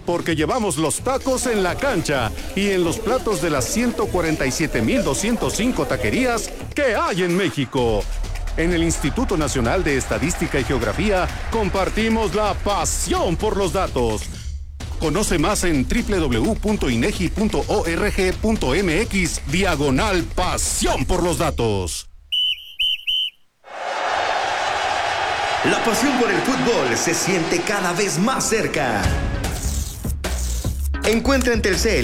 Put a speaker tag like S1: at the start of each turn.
S1: porque llevamos los tacos en la cancha y en los platos de las 147,205 taquerías que hay en México. En el Instituto Nacional de Estadística y Geografía compartimos la pasión por los datos. Conoce más en www.inegi.org.mx/pasión por los datos.
S2: La pasión por el fútbol se siente cada vez más cerca. Encuentra en Telcel